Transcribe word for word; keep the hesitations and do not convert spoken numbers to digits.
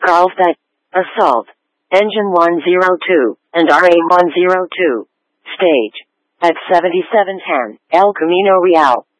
Carlsbad, Assault, Engine one oh two, and R A one oh two. Stage, at seventy-seven ten, El Camino Real.